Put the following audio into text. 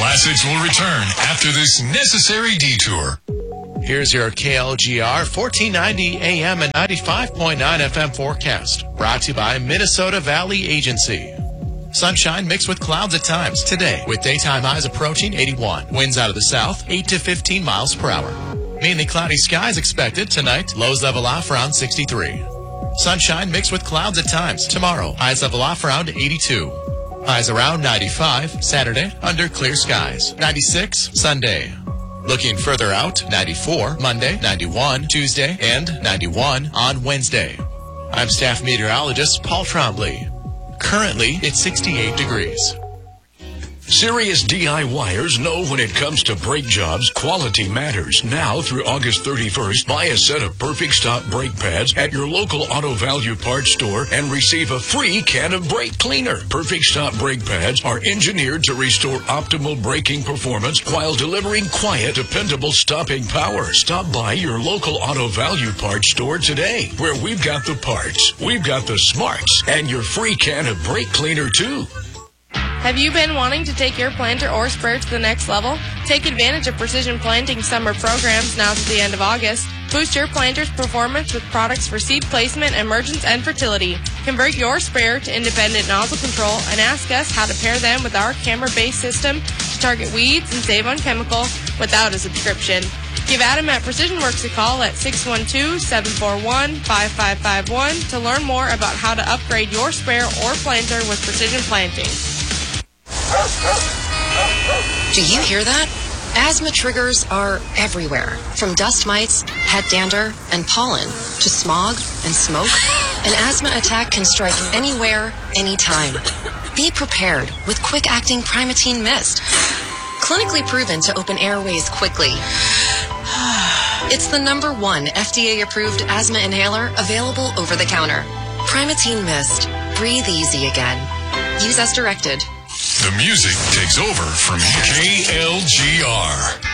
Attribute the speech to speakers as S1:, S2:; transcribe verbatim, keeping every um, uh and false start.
S1: Classics will return after this necessary detour.
S2: Here's your K L G R fourteen ninety A M and ninety-five point nine F M forecast. Brought to you by Minnesota Valley Agency. Sunshine mixed with clouds at times today, with daytime highs approaching eighty-one. Winds out of the south, eight to fifteen miles per hour. Mainly cloudy skies expected tonight. Lows level off around sixty-three. Sunshine mixed with clouds at times tomorrow. Highs level off around eighty-two. Highs around ninety-five. Saturday under clear skies. ninety-six Sunday. Looking further out, ninety-four Monday, ninety-one Tuesday, and ninety-one on Wednesday. I'm staff meteorologist Paul Trombley. Currently, it's sixty-eight degrees.
S3: Serious DIYers know when it comes to brake jobs, quality matters. Now through August thirty-first, buy a set of Perfect Stop brake pads at your local Auto Value Parts store and receive a free can of brake cleaner. Perfect Stop brake pads are engineered to restore optimal braking performance while delivering quiet, dependable stopping power. Stop by your local Auto Value Parts store today, where we've got the parts, we've got the smarts, and your free can of brake cleaner too.
S4: Have you been wanting to take your planter or sprayer to the next level? Take advantage of Precision Planting summer programs now to the end of August. Boost your planter's performance with products for seed placement, emergence, and fertility. Convert your sprayer to independent nozzle control and ask us how to pair them with our camera-based system to target weeds and save on chemical without a subscription. Give Adam at Precision Works a call at six one two, seven four one, five five five one to learn more about how to upgrade your sprayer or planter with Precision Planting.
S5: Do you hear that? Asthma triggers are everywhere, from dust mites, head dander, and pollen, to smog and smoke. An asthma attack can strike anywhere, anytime. Be prepared with quick-acting Primatene Mist. Clinically proven to open airways quickly. It's the number one F D A-approved asthma inhaler available over the counter. Primatene Mist. Breathe easy again. Use as directed.
S1: The music takes over from K L G R.